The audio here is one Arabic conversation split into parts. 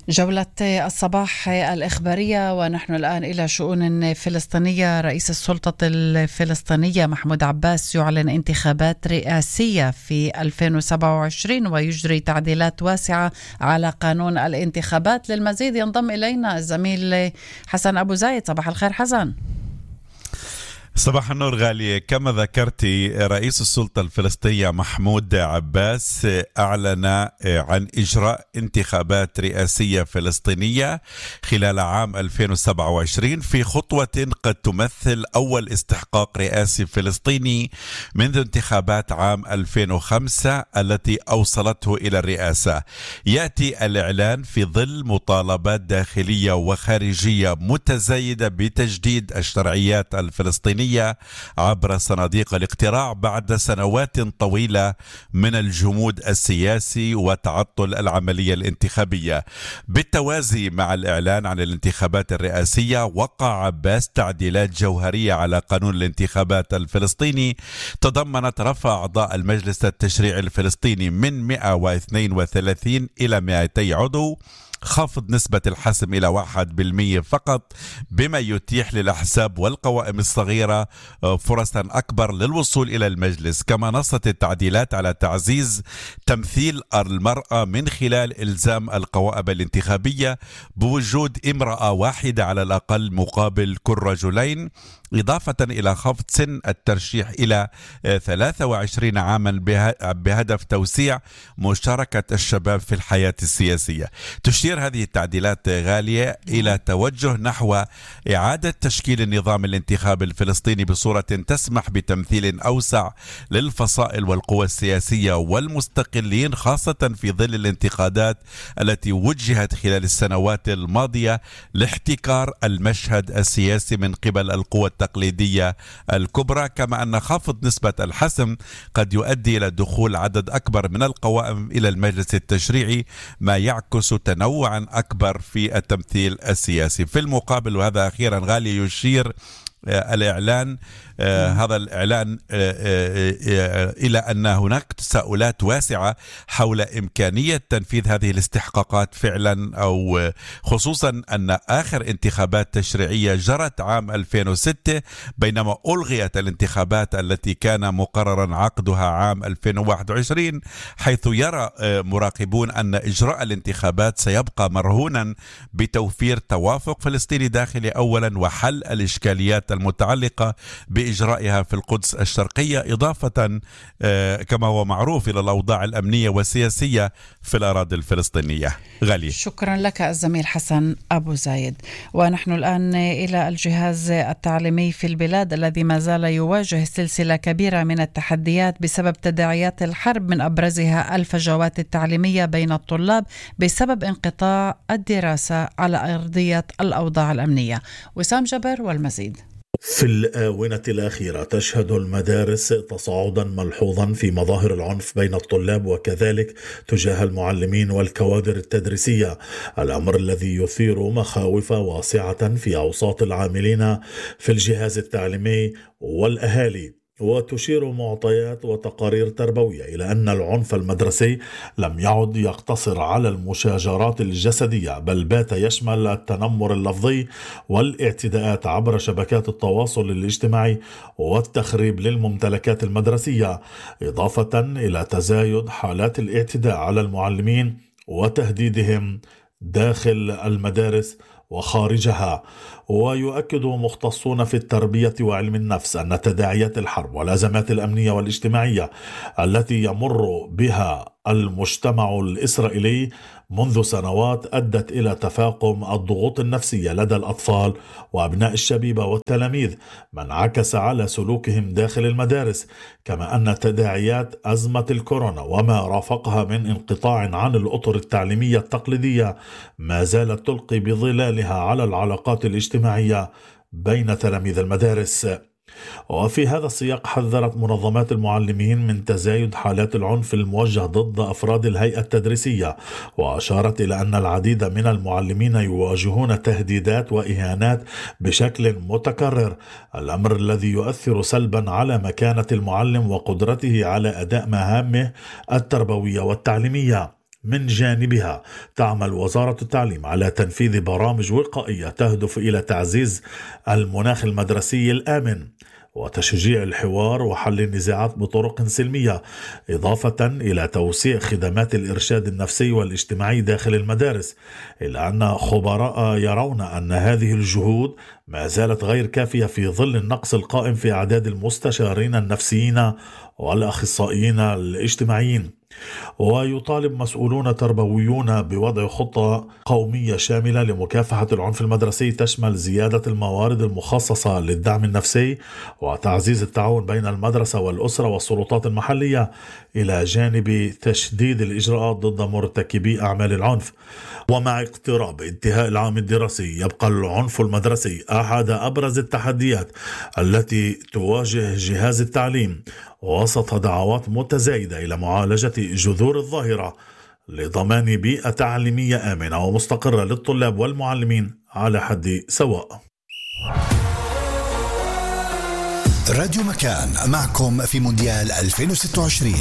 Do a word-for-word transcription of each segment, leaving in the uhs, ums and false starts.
جولة الصباح الإخبارية، ونحن الآن إلى شؤون فلسطينية. رئيس السلطة الفلسطينية محمود عباس يعلن انتخابات رئاسية في ألفين وسبعة وعشرين ويجري تعديلات واسعة على قانون الانتخابات. للمزيد ينضم إلينا الزميل حسن أبو زايد. صباح الخير حسن. صباح النور غالية. كما ذكرتي، رئيس السلطة الفلسطينية محمود عباس أعلن عن إجراء انتخابات رئاسية فلسطينية خلال عام ألفين وسبعة وعشرين في خطوة قد تمثل أول استحقاق رئاسي فلسطيني منذ انتخابات عام ألفين وخمسة التي أوصلته إلى الرئاسة. يأتي الإعلان في ظل مطالبات داخلية وخارجية متزايدة بتجديد الشرعيات الفلسطينية عبر صناديق الاقتراع بعد سنوات طويلة من الجمود السياسي وتعطل العملية الانتخابية. بالتوازي مع الإعلان عن الانتخابات الرئاسية، وقع عباس تعديلات جوهرية على قانون الانتخابات الفلسطيني تضمنت رفع أعضاء المجلس التشريعي الفلسطيني من مئة واثنين وثلاثين إلى مئتي عضو، خفض نسبة الحسم إلى واحد بالمئة فقط، بما يتيح للأحزاب والقوائم الصغيرة فرصا أكبر للوصول إلى المجلس. كما نصت التعديلات على تعزيز تمثيل المرأة من خلال إلزام القوائم الانتخابية بوجود امرأة واحدة على الأقل مقابل كل رجلين، إضافة إلى خفض سن الترشيح إلى ثلاثة وعشرين عاما بهدف توسيع مشاركة الشباب في الحياة السياسية. تشير هذه التعديلات غالية إلى توجه نحو إعادة تشكيل النظام الانتخابي الفلسطيني بصورة تسمح بتمثيل أوسع للفصائل والقوى السياسية والمستقلين، خاصة في ظل الانتقادات التي وجهت خلال السنوات الماضية لاحتكار المشهد السياسي من قبل القوى التقليدية الكبرى. كما أن خفض نسبة الحسم قد يؤدي إلى دخول عدد أكبر من القوائم إلى المجلس التشريعي، ما يعكس تنوعا أكبر في التمثيل السياسي. في المقابل، وهذا أخيرا غالي، يشير الإعلان آه هذا الإعلان آه آه آه إلى أن هناك تساؤلات واسعة حول إمكانية تنفيذ هذه الاستحقاقات فعلا، أو خصوصا أن آخر انتخابات تشريعية جرت عام ألفين وستة، بينما ألغيت الانتخابات التي كان مقررا عقدها عام ألفين وواحد وعشرين، حيث يرى آه مراقبون أن إجراء الانتخابات سيبقى مرهونا بتوفير توافق فلسطيني داخلي أولا، وحل الإشكاليات المتعلقة بإجرائها في القدس الشرقية، إضافة كما هو معروف إلى الأوضاع الأمنية والسياسية في الأراضي الفلسطينية. غالي، شكرا لك الزميل حسن أبو زايد. ونحن الآن إلى الجهاز التعليمي في البلاد الذي ما زال يواجه سلسلة كبيرة من التحديات بسبب تداعيات الحرب، من أبرزها الفجوات التعليمية بين الطلاب بسبب انقطاع الدراسة على أرضية الأوضاع الأمنية. وسام جبر والمزيد. في الآونة الأخيرة تشهد المدارس تصاعدا ملحوظا في مظاهر العنف بين الطلاب وكذلك تجاه المعلمين والكوادر التدريسية، الأمر الذي يثير مخاوف واسعة في أوساط العاملين في الجهاز التعليمي والأهالي. وتشير معطيات وتقارير تربوية إلى أن العنف المدرسي لم يعد يقتصر على المشاجرات الجسدية، بل بات يشمل التنمر اللفظي والاعتداءات عبر شبكات التواصل الاجتماعي والتخريب للممتلكات المدرسية، إضافة إلى تزايد حالات الاعتداء على المعلمين وتهديدهم داخل المدارس وخارجها. ويؤكد مختصون في التربية وعلم النفس أن تداعيات الحرب والأزمات الأمنية والاجتماعية التي يمر بها المجتمع الإسرائيلي منذ سنوات أدت إلى تفاقم الضغوط النفسية لدى الأطفال وأبناء الشبيبة والتلاميذ، ما انعكس على سلوكهم داخل المدارس. كما أن تداعيات أزمة الكورونا وما رافقها من انقطاع عن الأطر التعليمية التقليدية ما زالت تلقي بظلالها على العلاقات الاجتماعية بين تلاميذ المدارس. وفي هذا السياق حذرت منظمات المعلمين من تزايد حالات العنف الموجه ضد أفراد الهيئة التدريسية، وأشارت إلى أن العديد من المعلمين يواجهون تهديدات وإهانات بشكل متكرر، الأمر الذي يؤثر سلبا على مكانة المعلم وقدرته على أداء مهامه التربوية والتعليمية. من جانبها تعمل وزارة التعليم على تنفيذ برامج وقائية تهدف إلى تعزيز المناخ المدرسي الآمن وتشجيع الحوار وحل النزاعات بطرق سلمية، إضافة إلى توسيع خدمات الإرشاد النفسي والاجتماعي داخل المدارس، إلا أن خبراء يرون أن هذه الجهود ما زالت غير كافية في ظل النقص القائم في أعداد المستشارين النفسيين والأخصائيين الاجتماعيين. ويطالب مسؤولون تربويون بوضع خطة قومية شاملة لمكافحة العنف المدرسي تشمل زيادة الموارد المخصصة للدعم النفسي وتعزيز التعاون بين المدرسة والأسرة والسلطات المحلية، إلى جانب تشديد الإجراءات ضد مرتكبي أعمال العنف. ومع اقتراب انتهاء العام الدراسي يبقى العنف المدرسي أحد أبرز التحديات التي تواجه جهاز التعليم وسط دعوات متزايدة إلى معالجة جذور الظاهرة لضمان بيئة تعليمية آمنة ومستقرة للطلاب والمعلمين على حد سواء. راديو مكان معكم في مونديال ألفين وستة وعشرين.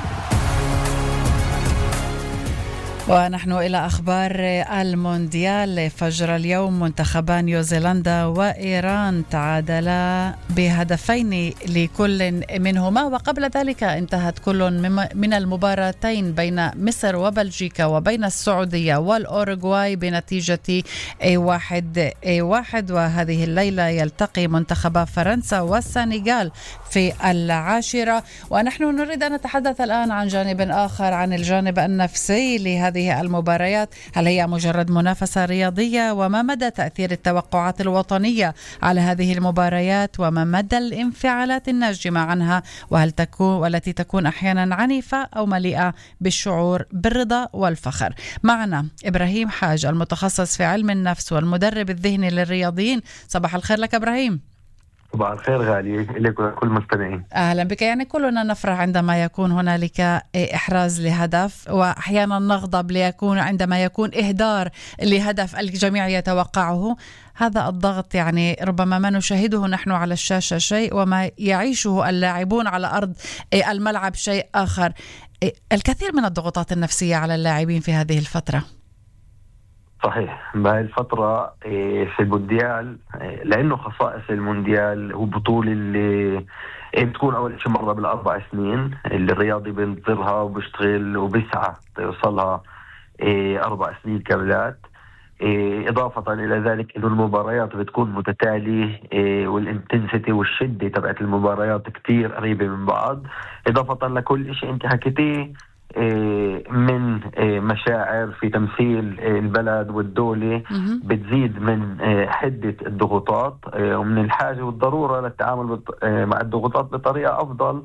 ونحن إلى أخبار المونديال. فجر اليوم منتخبا نيوزيلندا وإيران تعادلا بهدفين لكل منهما، وقبل ذلك انتهت كل من المباراتين بين مصر وبلجيكا وبين السعودية والأوروغواي بنتيجة واحد واحد. وهذه الليلة يلتقي منتخبا فرنسا والسنغال في العاشرة. ونحن نريد أن نتحدث الآن عن جانب آخر، عن الجانب النفسي لهذه هذه المباريات. هل هي مجرد منافسة رياضية؟ وما مدى تأثير التوقعات الوطنية على هذه المباريات؟ وما مدى الانفعالات الناجمة عنها؟ وهل تكون والتي تكون أحيانا عنيفة أو مليئة بالشعور بالرضا والفخر؟ معنا إبراهيم حاج المتخصص في علم النفس والمدرب الذهني للرياضيين. صباح الخير لك إبراهيم. صباح الخير غالي لك ولكل المستمعين. أهلا بك. يعني كلنا نفرح عندما يكون هنالك إحراز لهدف، وأحيانا نغضب ليكون عندما يكون إهدار لهدف الجميع يتوقعه. هذا الضغط يعني ربما ما نشاهده نحن على الشاشة شيء، وما يعيشه اللاعبون على أرض الملعب شيء آخر. الكثير من الضغوطات النفسية على اللاعبين في هذه الفترة. صحيح، بهذه الفترة في المونديال لأنه خصائص المونديال هو بطولة اللي بتكون أول شيء مرة بالأربع سنين، اللي الرياضي بينتظرها وبيشتغل وبيسعى يوصلها أربع سنين كاملات. إضافة إلى ذلك إنه المباريات بتكون متتالية والإنتنسيتي والشدة تبعت المباريات كتير قريبة من بعض، إضافة لكل شيء أنت حكيتيه من مشاعر في تمثيل البلد والدولة، بتزيد من حدة الضغوطات ومن الحاجة والضرورة للتعامل مع الضغوطات بطريقة أفضل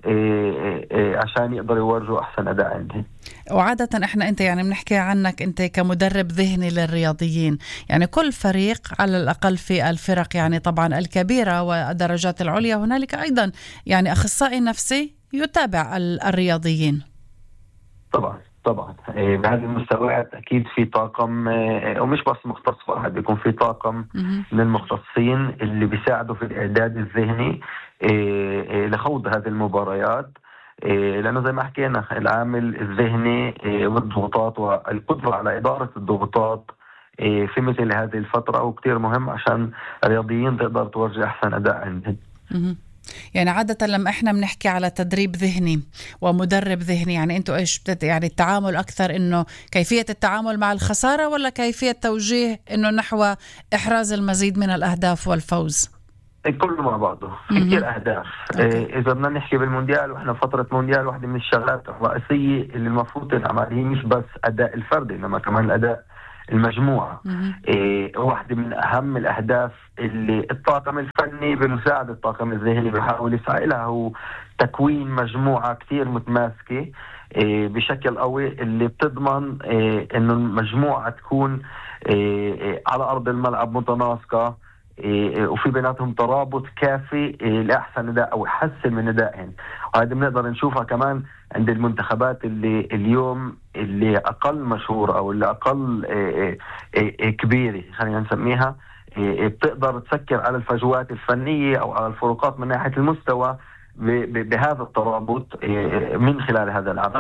عشان يقدروا يورجوا أحسن أداء عندهم. وعادة إحنا أنت يعني بنحكي عنك أنت كمدرب ذهني للرياضيين، يعني كل فريق على الأقل في الفرق يعني طبعا الكبيرة والدرجات العليا هنالك أيضا يعني أخصائي نفسي يتابع الرياضيين. طبعا طبعا بهذه المستويات اكيد في طاقم، ومش بس مختص واحد، بيكون في طاقم من المختصين اللي بيساعدوا في الاعداد الذهني لخوض هذه المباريات، لانه زي ما حكينا العامل الذهني والضغوطات والقدره على اداره الضغوطات في مثل هذه الفتره وكتير مهم عشان الرياضيين تقدر تورجي احسن اداء عندهم. يعني عادة لما احنا بنحكي على تدريب ذهني ومدرب ذهني، يعني انتوا ايش بتت... يعني التعامل اكثر انه كيفية التعامل مع الخسارة، ولا كيفية توجيه انه نحو احراز المزيد من الاهداف والفوز؟ كله مع بعضه، في كتير اهداف. إيه اذا بدنا نحكي بالمونديال واحنا فترة مونديال، واحدة من الشغلات الرئيسية اللي المفروض تنعمل هي مش بس اداء الفردي انما كمان الاداء المجموعة. إيه واحدة من أهم الأهداف اللي الطاقم الفني بمساعدة الطاقم الذهني بيحاول يسعى لها هو تكوين مجموعة كتير متماسكة إيه بشكل قوي، اللي بتضمن إيه إنه المجموعة تكون إيه على أرض الملعب متناسقة، إيه وفي بيناتهم ترابط كافي إيه لأحسن أداء أو يحسن من أدائهم. وهذا بنقدر نشوفها كمان عند المنتخبات اللي اليوم اللي أقل مشهورة أو اللي أقل إيه إيه كبيرة خلينا نسميها، إيه بتقدر تسكر على الفجوات الفنية أو على الفروقات من ناحية المستوى بهذا الترابط إيه من خلال هذا العمل.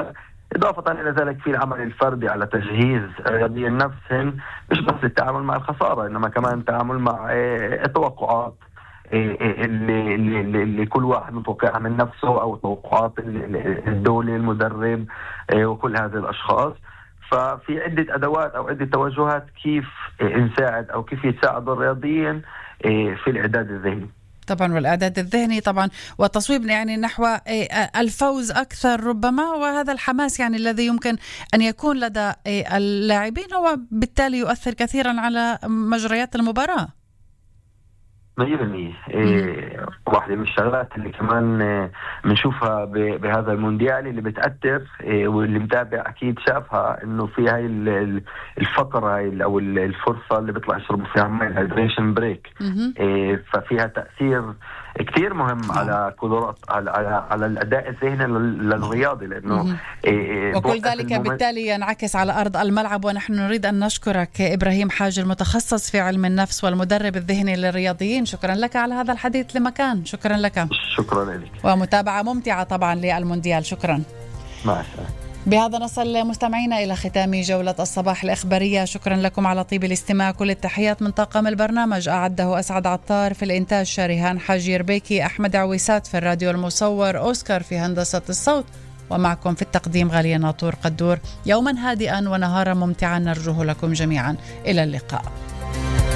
إضافة إلى ذلك في العمل الفردي على تجهيز رياضي نفسهم، مش بس التعامل مع الخسارة إنما كمان التعامل مع التوقعات اللي, اللي, اللي كل واحد متوقعها من نفسه، أو توقعات الدولة، المدرب، وكل هذه الأشخاص. ففي عدة أدوات أو عدة توجهات كيف نساعد أو كيف يساعد الرياضيين في الإعداد الذهني. طبعا، والإعداد الذهني طبعا والتصويب يعني نحو الفوز أكثر ربما، وهذا الحماس يعني الذي يمكن أن يكون لدى اللاعبين هو بالتالي يؤثر كثيرا على مجريات المباراة. مية بالمية. إيه واحدة من الشغلات اللي كمان بنشوفها بهذا المونديال اللي بتأثر، إيه واللي متابع أكيد شافها، إنه في هاي الفترة أو الفرصة اللي بيطلع يشربوا فيها ماء، الهيدريشن بريك، إيه ففيها تأثير كتير مهم على قدرات على, على على الأداء الذهني للرياضي، لأنه إيه وكل ذلك بالتالي ينعكس على أرض الملعب. ونحن نريد أن نشكرك إبراهيم حاج، المتخصص في علم النفس والمدرب الذهني للرياضيين. شكرا لك على هذا الحديث لمكان. شكرا لك. شكرا لك. ومتابعة ممتعة طبعا للمونديال. شكرا. مع السلامة. بهذا نصل مستمعينا إلى ختام جولة الصباح الإخبارية. شكرا لكم على طيب الاستماع. كل التحيات من طاقم البرنامج، أعده أسعد عطار، في الإنتاج شريهان حاج يربيكي، أحمد عويسات في الراديو المصور، أوسكار في هندسة الصوت، ومعكم في التقديم غالية ناطور قدور. يوما هادئا ونهارا ممتعا نرجوه لكم جميعا. إلى اللقاء.